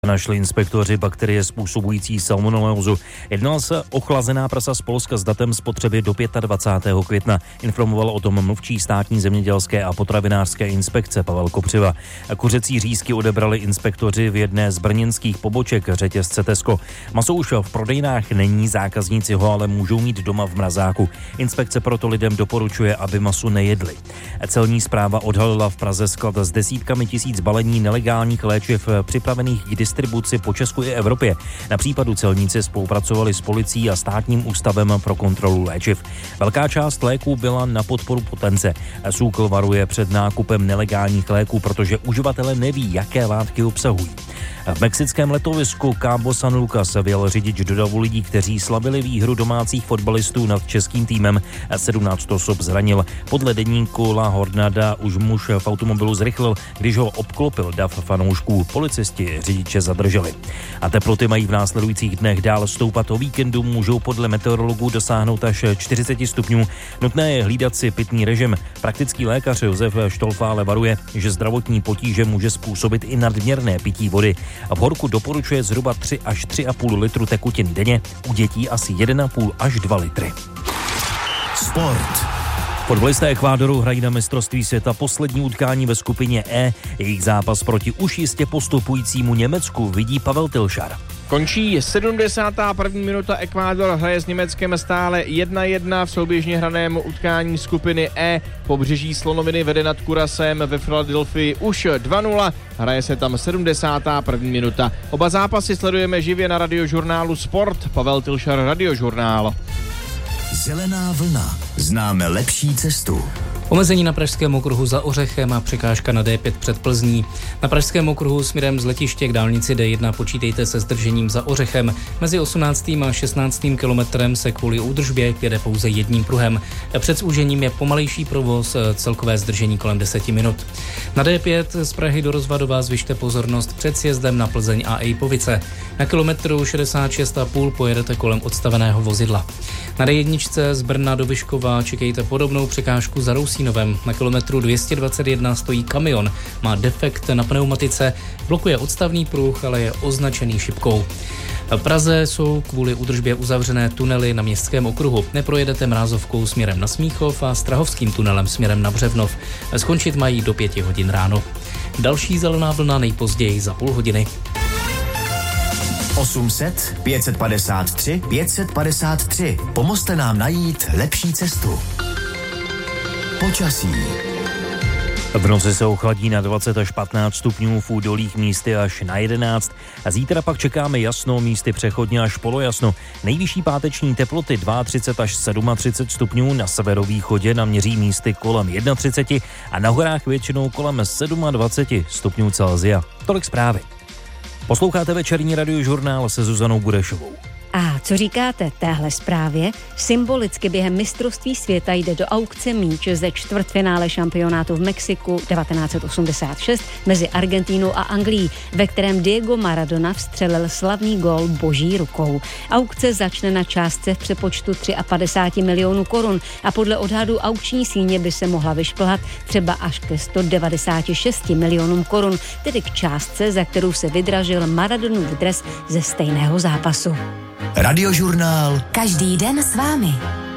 Našli inspektoři bakterie způsobující salmonelózu. Jednalo se o chlazená prasa z Polska s datem spotřeby do 25. května. Informoval o tom mluvčí státní zemědělské a potravinářské inspekce Pavel Kopřiva. Kuřecí řízky odebrali inspektoři v jedné z brněnských poboček řetězce Tesco. Maso už v prodejnách není, zákazníci ho ale můžou mít doma v mrazáku. Inspekce proto lidem doporučuje, aby maso nejedli. Celní správa odhalila v Praze sklad s desítkami tisíc balení nelegálních léčiv připravených k distribuci po Česku i Evropě. Na případu celníci spolupracovali s policií a státním ústavem pro kontrolu léčiv. Velká část léků byla na podporu potence. SÚKL varuje před nákupem nelegálních léků, protože uživatelé neví, jaké látky obsahují. V mexickém letovisku Cabo San Lucas vyjel řidič do davu lidí, kteří slavili výhru domácích fotbalistů nad českým týmem. 17 osob zranil. Podle deníku La Jornada už muž v automobilu zrychlil, když ho obklopil dav fanoušků. Policisti řidiče zadrželi. A teploty mají v následujících dnech dál stoupat. O víkendu můžou podle meteorologů dosáhnout až 40 stupňů. Nutné je hlídat si pitný režim. Praktický lékař Josef Štolfa ale varuje, že zdravotní potíže může způsobit i nadměrné pití vody. A v horku doporučuje zhruba 3 až 3,5 litru tekutin denně, u dětí asi 1,5 až 2 litry. Sport. Fotbalisté Ekvádoru hrají na mistrovství světa poslední utkání ve skupině E. Jejich zápas proti už jistě postupujícímu Německu vidí Pavel Tilšar. Končí 71. minuta, Ekvádor hraje s Německem stále 1-1 v souběžně hranému utkání skupiny E. Pobřeží Slonoviny vede nad Curacem ve Filadelfii už 2-0, hraje se tam 71. minuta. Oba zápasy sledujeme živě na radiožurnálu Sport. Pavel Tilšar, Radiožurnál. Zelená vlna. Známe lepší cestu. Omezení na Pražském okruhu za Ořechem a překážka na D5 před Plzní. Na Pražském okruhu směrem z letiště k dálnici D1 počítejte se zdržením za Ořechem. Mezi 18. a 16. kilometrem se kvůli údržbě jede pouze jedním pruhem. Před zúžením je pomalejší provoz, celkové zdržení kolem 10 minut. Na D5 z Prahy do Rozvadova zvyšte pozornost před sjezdem na Plzeň a Ejpovice. Na kilometru 66,5 pojedete kolem odstaveného vozidla. Na D1 z Brna do Vyškova čekejte podobnou překážku za Rousínovem. Na kilometru 221 stojí kamion, má defekt na pneumatice, blokuje odstavný pruh, ale je označený šipkou. V Praze jsou kvůli údržbě uzavřené tunely na Městském okruhu. Neprojedete Mrázovkou směrem na Smíchov a Strahovským tunelem směrem na Břevnov. Skončit mají do 5 hodin ráno. Další zelená vlna nejpozději za půl hodiny. 800 553 553. Pomozte nám najít lepší cestu. Počasí. V noci se ochladí na 20 až 15 stupňů, v údolích místy až na 11. A zítra pak čekáme jasno, místy přechodně až polojasno. Nejvyšší páteční teploty 32 až 37 stupňů, na severovýchodě naměří místy kolem 31 a na horách většinou kolem 27 stupňů Celsia. Tolik zprávy. Posloucháte večerní radiožurnál se Zuzanou Burešovou. A co říkáte téhle zprávě? Symbolicky během mistrovství světa jde do aukce míč ze čtvrtfinále šampionátu v Mexiku 1986 mezi Argentínou a Anglií, ve kterém Diego Maradona vstřelil slavný gól boží rukou. Aukce začne na částce v přepočtu 53 milionů korun a podle odhadu aukční síně by se mohla vyšplhat třeba až ke 196 milionům korun, tedy k částce, za kterou se vydražil Maradonův dres ze stejného zápasu. Radiožurnál. Každý den s vámi.